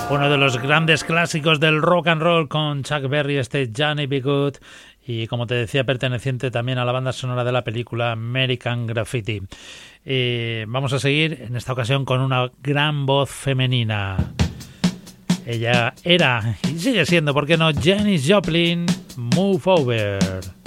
Uno de los grandes clásicos del rock and roll con Chuck Berry, este Johnny B. Good, y como te decía, perteneciente también a la banda sonora de la película American Graffiti. Vamos a seguir en esta ocasión con una gran voz femenina. Ella era y sigue siendo, ¿por qué no?, Janis Joplin, Move Over.